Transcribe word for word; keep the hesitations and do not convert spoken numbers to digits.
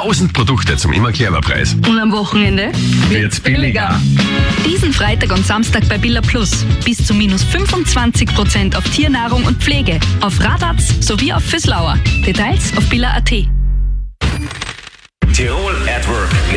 tausend Produkte zum immer clever Preis. Und am Wochenende Wird's billiger. Diesen Freitag und Samstag bei Billa Plus. Bis zu minus fünfundzwanzig Prozent auf Tiernahrung und Pflege. Auf Radatz sowie auf Füßlauer. Details auf billa punkt at. Tirol at Work.